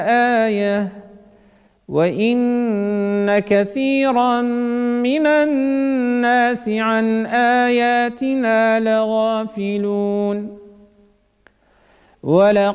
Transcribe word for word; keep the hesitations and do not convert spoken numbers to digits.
آية وإن كثيرا من الناس عن آياتنا لغافلون.